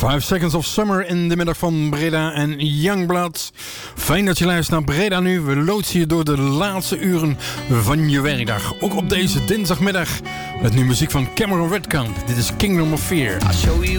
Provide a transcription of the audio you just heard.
5 Seconds of Summer in de middag van Breda en Youngblood. Fijn dat je luistert naar Breda Nu. We loodsen je door de laatste uren van je werkdag. Ook op deze dinsdagmiddag met nu muziek van Cameron Redcamp. Dit is Kingdom of Fear.